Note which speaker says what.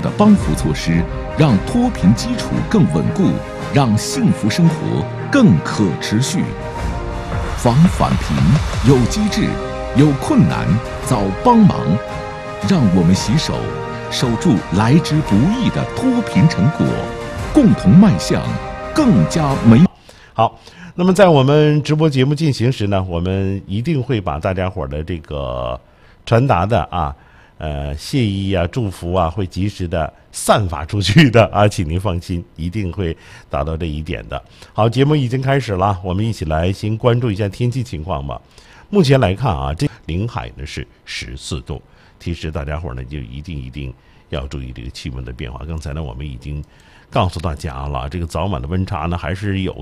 Speaker 1: 的帮扶措施，让脱贫基础更稳固，让幸福生活更可持续。防返贫有机制，有困难早帮忙，让我们携手守住来之不易的脱贫成果，共同迈向更加美
Speaker 2: 好。那么在我们直播节目进行时呢，我们一定会把大家伙的这个传达的谢意祝福会及时的散发出去的请您放心，一定会达到这一点的。好，节目已经开始了，我们一起来先关注一下天气情况吧。目前来看这临海呢是14度，提示大家伙呢就一定要注意这个气温的变化。刚才呢我们已经告诉大家了，这个早晚的温差呢还是有